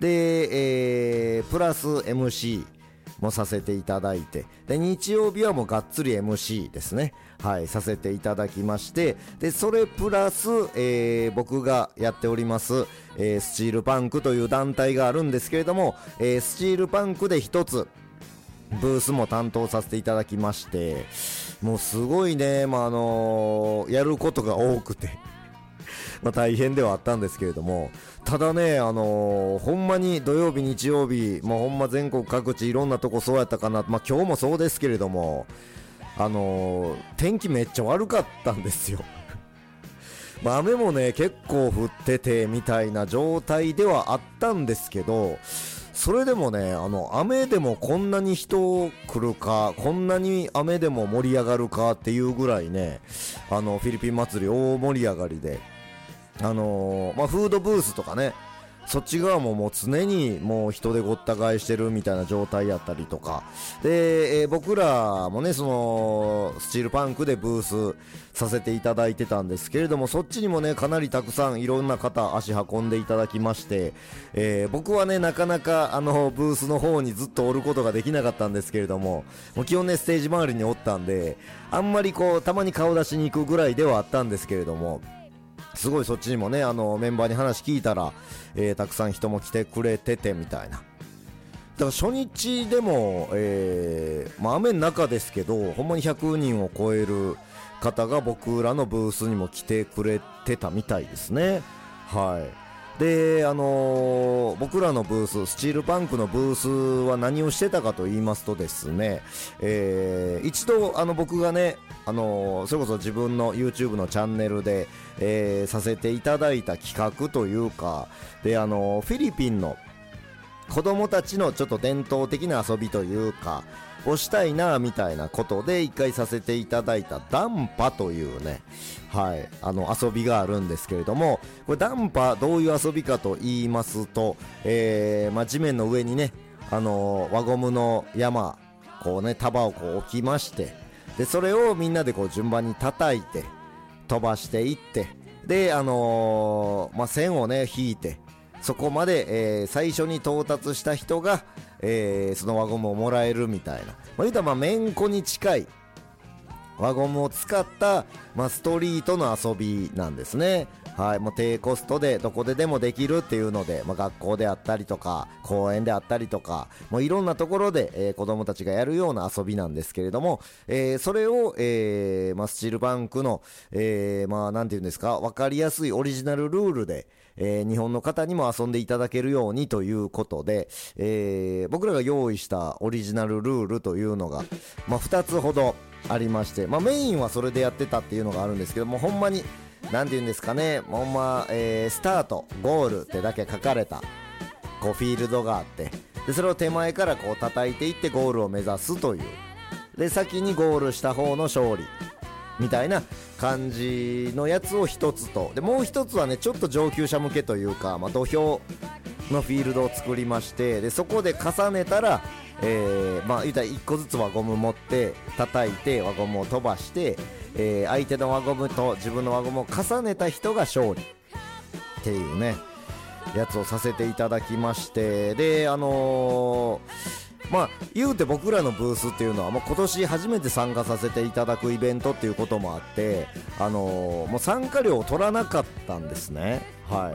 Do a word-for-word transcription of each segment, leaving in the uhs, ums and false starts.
で、えー、プラス エムシーもさせていただいて、で日曜日はもうがっつり エムシー ですね、はいさせていただきまして、でそれプラス、えー、僕がやっております、えー、スチールパンクという団体があるんですけれども、えー、スチールパンクで一つブースも担当させていただきまして、もうすごいね、まああのー、やることが多くてまあ大変ではあったんですけれども、ただね、あのー、ほんまに土曜日日曜日、もうほんま全国各地いろんなとこそうやったかな、まあ今日もそうですけれども、あのー、天気めっちゃ悪かったんですよまあ雨もね結構降っててみたいな状態ではあったんですけど、それでもね、あの雨でもこんなに人来るか、こんなに雨でも盛り上がるかっていうぐらいね、あのフィリピン祭り大盛り上がりで、あのー、まあフードブースとかね、そっち側ももう常にもう人でごった返してるみたいな状態やったりとかで、えー、僕らもねそのスチールパンクでブースさせていただいてたんですけれども、そっちにもねかなりたくさんいろんな方足運んでいただきまして、えー、僕はねなかなかあのブースの方にずっとおることができなかったんですけれども、もう基本ねステージ周りにおったんで、あんまりこうたまに顔出しに行くぐらいではあったんですけれども、すごいそっちにもねあのメンバーに話聞いたら、えー、たくさん人も来てくれててみたいな。だから初日でも、えーまあ、雨の中ですけどほんまにひゃくにんを超える方が僕らのブースにも来てくれてたみたいですね。はいで、あのー、僕らのブース、スチールパンクのブースは何をしてたかと言いますとですね、えー、一度あの僕がね、あのー、それこそ自分の YouTube のチャンネルで、えー、させていただいた企画というかで、あのー、フィリピンの子供たちのちょっと伝統的な遊びというかをしたいなみたいなことで一回させていただいたダンパというね、はい、あの遊びがあるんですけれども、これダンパどういう遊びかと言いますと、えーまあ、地面の上にね、あのー、輪ゴムの山こうね束をこう置きまして、でそれをみんなでこう順番に叩いて飛ばしていって、であのーまあ、線をね引いてそこまで、えー、最初に到達した人が、えー、その輪ゴムをもらえるみたいな、まあ、言うたらまあめんこに近い輪ゴムを使った、まあ、ストリートの遊びなんですね。はい、もう低コストでどこででもできるっていうので、まあ、学校であったりとか公園であったりとかもういろんなところで、えー、子供たちがやるような遊びなんですけれども、えー、それを、えーまあ、スチールバンクの、えー、まあなんていうんですか、分かりやすいオリジナルルールで、えー、日本の方にも遊んでいただけるようにということで、えー、僕らが用意したオリジナルルールというのが、まあ、ふたつほどありまして、まあ、メインはそれでやってたっていうのがあるんですけども、ほんまになんていうんですかね、ほんま、えー、スタートゴールってだけ書かれたこうフィールドがあって、でそれを手前からこう叩いていってゴールを目指すという、で先にゴールした方の勝利みたいな感じのやつを一つと、でもう一つはねちょっと上級者向けというか、まあ、土俵のフィールドを作りまして、でそこで重ねたら、えー、まあ言うたらいっこずつ輪ゴム持って叩いて輪ゴムを飛ばして、えー、相手の輪ゴムと自分の輪ゴムを重ねた人が勝利っていうねやつをさせていただきまして、であのー、まあ言うて僕らのブースっていうのはもう今年初めて参加させていただくイベントっていうこともあって、あのー、もう参加料を取らなかったんですね。はい、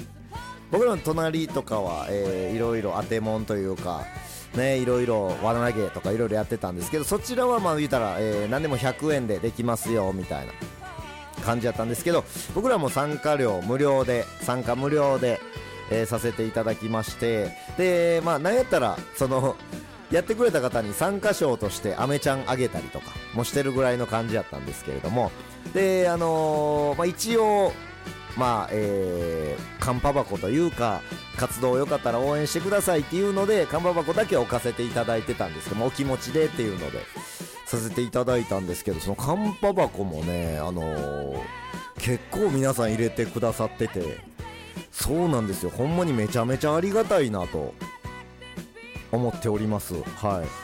僕らの隣とかは、えー、いろいろ当てもんというかね、いろいろ輪投げとかいろいろやってたんですけど、そちらはまあ言うたら、えー、何でもひゃくえんでできますよみたいな感じだったんですけど、僕らも参加料無料で参加無料で、えー、させていただきまして、でまあなんやったらそのやってくれた方に参加賞としてアメちゃんあげたりとかもしてるぐらいの感じだったんですけれども、であのー、まあ一応まあえー、カンパ箱というか活動よかったら応援してくださいっていうのでカンパ箱だけ置かせていただいてたんですけども、お気持ちでっていうのでさせていただいたんですけど、そのカンパ箱もね、あのー、結構皆さん入れてくださってて、そうなんですよ、ほんまにめちゃめちゃありがたいなと思っております。はい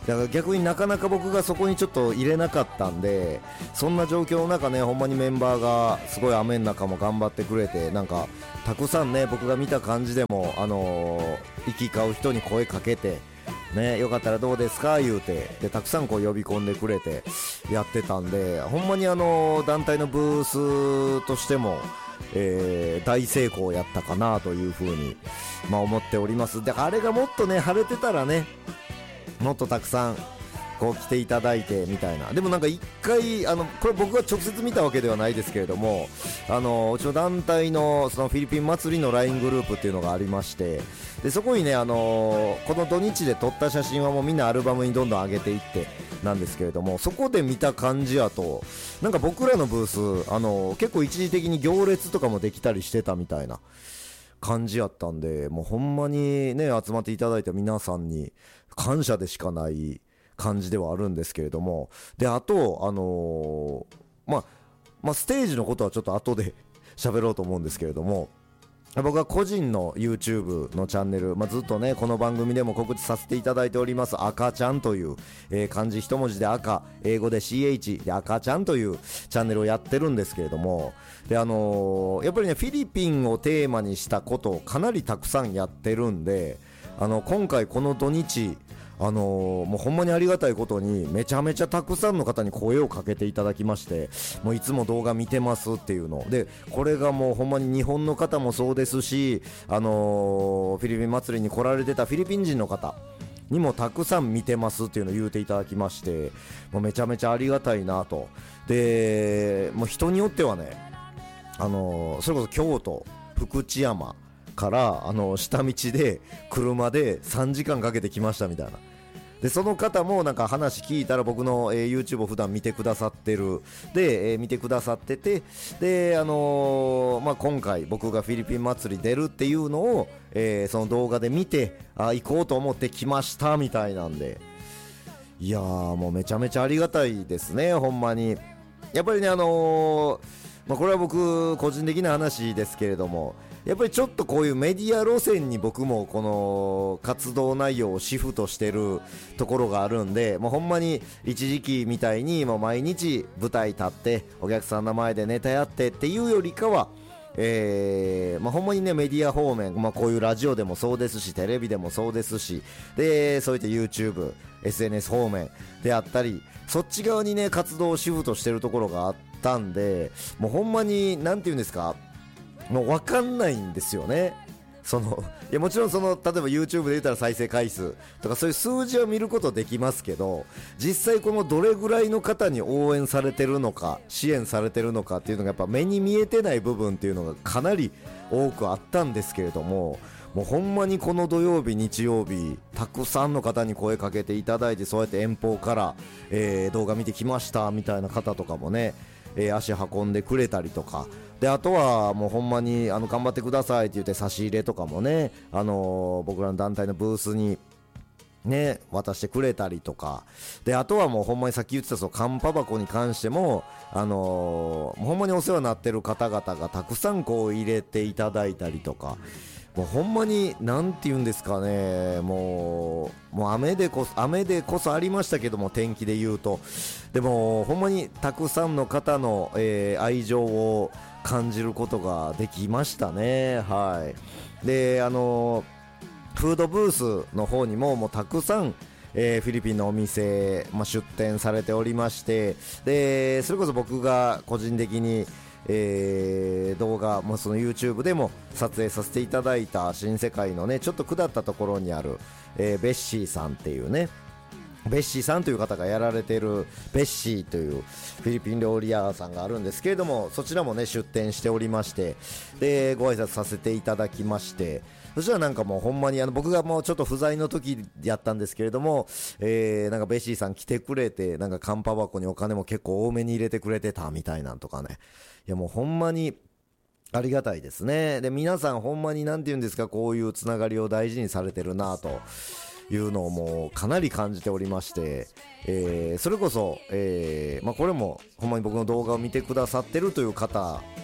だから逆になかなか僕がそこにちょっと入れなかったんで、そんな状況の中ね、ほんまにメンバーがすごい雨の中も頑張ってくれて、なんかたくさんね、僕が見た感じでも、あのー、行き交う人に声かけてね、よかったらどうですか言うて、でたくさんこう呼び込んでくれてやってたんで、ほんまにあの団体のブースとしても、えー、大成功やったかなというふうに、まあ、思っております。であれがもっとね晴れてたらね、もっとたくさんこう来ていただいてみたいな。でもなんか一回、あのこれ僕が直接見たわけではないですけれども、あのうちの団体のそのフィリピン祭りの ライン グループっていうのがありまして、でそこにね、あのこの土日で撮った写真はもうみんなアルバムにどんどん上げていってなんですけれども、そこで見た感じやとなんか僕らのブース、あの結構一時的に行列とかもできたりしてたみたいな感じやったんで、もうほんまにね集まっていただいた皆さんに感謝でしかない感じではあるんですけれども、であとあのー、まあまあステージのことはちょっと後で喋ろうと思うんですけれども、僕は個人の YouTube のチャンネル、まあ、ずっとねこの番組でも告知させていただいております赤ちゃんという、えー、漢字一文字で赤、英語で シーエイチ で赤ちゃんというチャンネルをやってるんですけれども、であのー、やっぱりねフィリピンをテーマにしたことをかなりたくさんやってるんで、あの今回この土日あのー、もうほんまにありがたいことにめちゃめちゃたくさんの方に声をかけていただきまして、もういつも動画見てますっていうので、これがもうほんまに日本の方もそうですし、あのー、フィリピン祭りに来られてたフィリピン人の方にもたくさん見てますっていうのを言うていただきまして、もうめちゃめちゃありがたいなと。でもう人によってはね、あのー、それこそ京都福知山からあの下道で車でさんじかんかけて来ましたみたいな。でその方もなんか話聞いたら、僕の、えー、YouTube を普段見てくださってるで、えー、見てくださってて、で、あのーまあ、今回僕がフィリピン祭り出るっていうのを、えー、その動画で見て、あ行こうと思って来ましたみたいなんで、いやーもうめちゃめちゃありがたいですね、ほんまに。やっぱりね、あのーまあ、これは僕個人的な話ですけれども、やっぱりちょっとこういうメディア路線に僕もこの活動内容をシフトしてるところがあるんで、もうほんまに一時期みたいにもう毎日舞台立ってお客さんの前でネタやってっていうよりかは、えーまあ、ほんまにねメディア方面、まあ、こういうラジオでもそうですしテレビでもそうですし、でそういった YouTube、エスエヌエス 方面であったり、そっち側にね活動をシフトしてるところがあったんで、もうほんまになんていうんですか、もう分かんないんですよね。そのいやもちろんその例えば YouTube で言ったら再生回数とかそういう数字は見ることできますけど、実際このどれぐらいの方に応援されてるのか支援されてるのかっていうのがやっぱ目に見えてない部分っていうのがかなり多くあったんですけれども、もうほんまにこの土曜日日曜日たくさんの方に声かけていただいて、そうやって遠方から、えー、動画見てきましたみたいな方とかもね、えー、足運んでくれたりとかで、あとはもうほんまにあの頑張ってくださいって言って差し入れとかもね、あのー、僕らの団体のブースにね渡してくれたりとかで、あとはもうほんまにさっき言ってたそのカンパ箱に関しても、あのー、ほんまにお世話になってる方々がたくさんこう入れていただいたりとか、もうほんまになんて言うんですかね、もうもう雨でこそ雨でこそありましたけども、天気で言うと、でもほんまにたくさんの方の、えー、愛情を感じることができましたね。はい。であのー、フードブースの方にももうたくさん、えー、フィリピンのお店、まあ、出店されておりまして、でそれこそ僕が個人的にえー、動画、まあ、その YouTube でも撮影させていただいた新世界のねちょっと下ったところにある、えー、ベッシーさんっていうね、ベッシーさんという方がやられているベッシーというフィリピン料理屋さんがあるんですけれども、そちらもね出店しておりまして、でご挨拶させていただきまして、そしたらなんかもうほんまにあの僕がもうちょっと不在の時やったんですけれども、えー、なんかベッシーさん来てくれて、なんかカンパ箱にお金も結構多めに入れてくれてたみたいなんとかね、いやもうほんまにありがたいですね。で皆さんほんまになんて言うんですか、こういうつながりを大事にされてるなというのをもうかなり感じておりまして、えー、それこそ、えーまあ、これもほんまに僕の動画を見てくださってるという方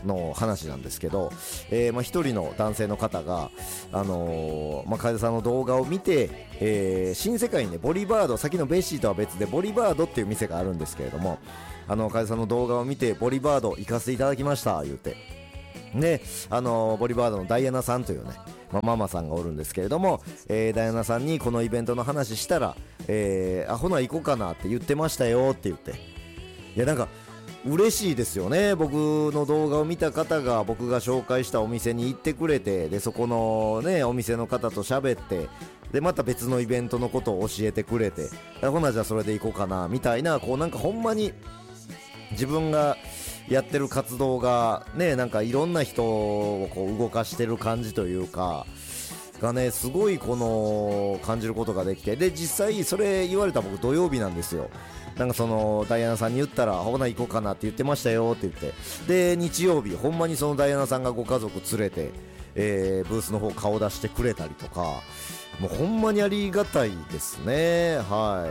の話なんですけど、えー、まあ一人の男性の方が、あのーまあ、楓さんの動画を見て、えー、新世界にねボリバード、先のベッシーとは別でボリバードっていう店があるんですけれども、あの楓さんの動画を見てボリバード行かせていただきました言うて、で、あのー、ボリバードのダイアナさんというね、まあ、ママさんがおるんですけれども、えー、ダイアナさんにこのイベントの話したら、えー、あほな行こうかなって言ってましたよって言って、いやなんか嬉しいですよね。僕の動画を見た方が僕が紹介したお店に行ってくれて、でそこのねお店の方と喋って、でまた別のイベントのことを教えてくれて、ほなじゃあそれで行こうかなみたいな、こうなんかほんまに自分がやってる活動がね、なんかいろんな人をこう動かしてる感じというかがね、すごいこの感じることができて、で実際それ言われた僕土曜日なんですよ。なんかそのダイアナさんに言ったらほな行こうかなって言ってましたよって言って、で日曜日ほんまにそのダイアナさんがご家族連れて、えー、ブースの方顔出してくれたりとか、もうほんまにありがたいですね。はい。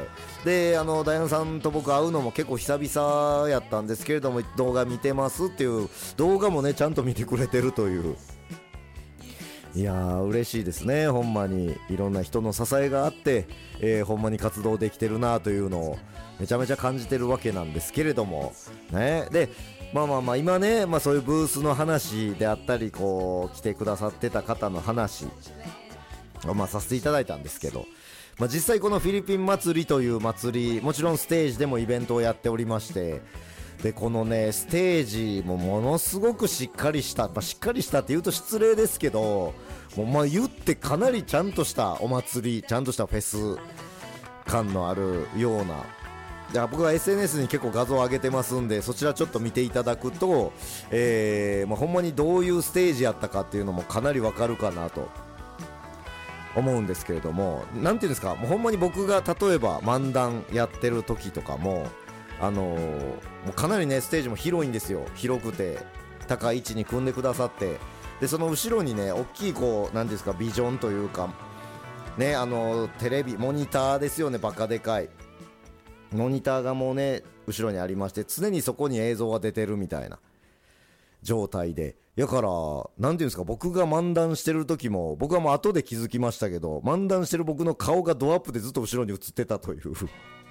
であのダイアナさんと僕会うのも結構久々やったんですけれども、動画見てますっていう動画もねちゃんと見てくれてるという、いやー嬉しいですね。ほんまにいろんな人の支えがあって、えー、ほんまに活動できてるなというのをめちゃめちゃ感じてるわけなんですけれどもね。でまあまあまあ今ね、まあ、そういうブースの話であったり、こう来てくださってた方の話をまあさせていただいたんですけど、まあ、実際このフィリピン祭りという祭り、もちろんステージでもイベントをやっておりまして、でこのねステージもものすごくしっかりした、まあ、しっかりしたって言うと失礼ですけど、もうまあ言ってかなりちゃんとしたお祭り、ちゃんとしたフェス感のあるような、じゃあ僕は エスエヌエス に結構画像を上げてますんで、そちらちょっと見ていただくと、えーまあ、ほんまにどういうステージやったかっていうのもかなりわかるかなと思うんですけれども、なんていうんですか、もうほんまに僕が例えば漫談やってる時とかも、あのー、もうかなりねステージも広いんですよ。広くて高い位置に組んでくださって、でその後ろにね大きいこうなんですかビジョンというかね、あのー、テレビモニターですよね、バカでかいモニターがもうね後ろにありまして、常にそこに映像が出てるみたいな状態で、だからなんていうんですか、僕が漫談してる時も、僕はもう後で気づきましたけど、漫談してる僕の顔がドアップでずっと後ろに映ってたという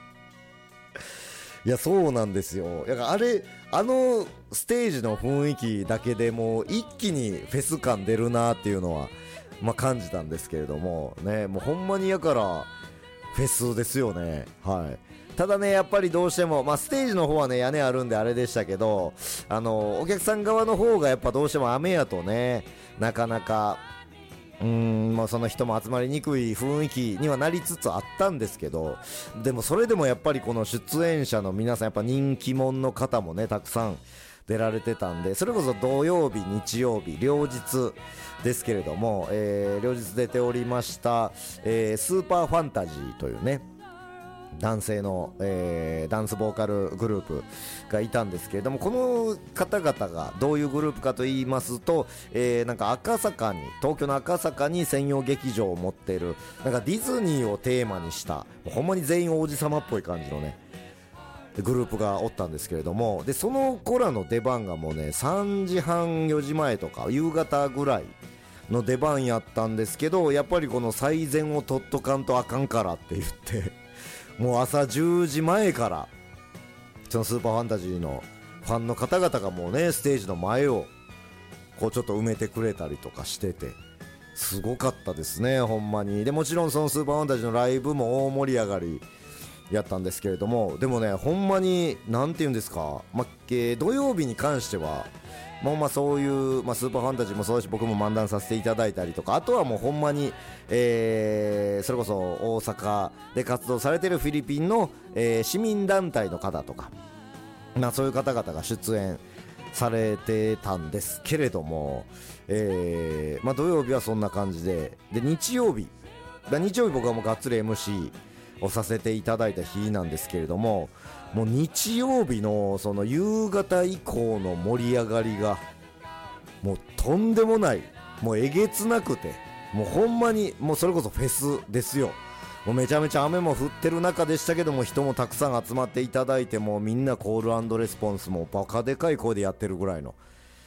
いやそうなんですよ。だからあれ、あのステージの雰囲気だけでもう一気にフェス感出るなっていうのはまあ感じたんですけれどもね、もうほんまにやからフェスですよね。はい。ただねやっぱりどうしても、まあ、ステージの方はね屋根あるんであれでしたけど、あのお客さん側の方がやっぱどうしても雨やとね、なかなかうーん、まあ、その人も集まりにくい雰囲気にはなりつつあったんですけど、でもそれでもやっぱりこの出演者の皆さん、やっぱ人気者の方もねたくさん出られてたんで、それこそ土曜日日曜日両日ですけれども、えー、両日出ておりました、えー、スーパーファンタジーというね男性の、えー、ダンスボーカルグループがいたんですけれども、この方々がどういうグループかと言いますと、えー、なんか赤坂に、東京の赤坂に専用劇場を持っている、なんかディズニーをテーマにしたほんまに全員王子様っぽい感じのねグループがおったんですけれども、でその子らの出番がもうねさんじはんよじまえとか夕方ぐらいの出番やったんですけど、やっぱりこの最善を取っとかんとあかんからって言ってもう朝じゅうじまえからそのスーパーファンタジーのファンの方々がもうねステージの前をこうちょっと埋めてくれたりとかしてて、すごかったですねほんまに。でもちろんそのスーパーファンタジーのライブも大盛り上がりやったんですけれども、でもねほんまになんていうんですか、ま、えー、土曜日に関してはもうまあそういう、まあ、スーパーファンタジーもそうだし、僕も漫談させていただいたりとか、あとはもうほんまに、えー、それこそ大阪で活動されているフィリピンの、えー、市民団体の方とか、まあ、そういう方々が出演されてたんですけれども、えーまあ、土曜日はそんな感じで、で日曜日日曜日僕はもうがっつり エムシー をさせていただいた日なんですけれども、もう日曜日のその夕方以降の盛り上がりがもうとんでもない、もうえげつなくて、もうほんまにもうそれこそフェスですよ。もうめちゃめちゃ雨も降ってる中でしたけども、人もたくさん集まっていただいて、もうみんなコール&レスポンスもバカでかい声でやってるぐらいの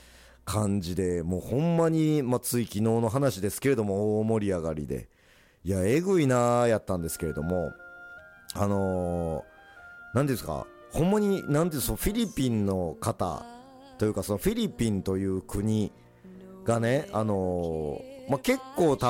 感じで、もうほんまに、まあ、つい昨日の話ですけれども大盛り上がりで、いやえぐいなーやったんですけれども、あのー、なんですか、ほんまになんていう、そのフィリピンの方というか、そのフィリピンという国がね、あのーまあ、結構多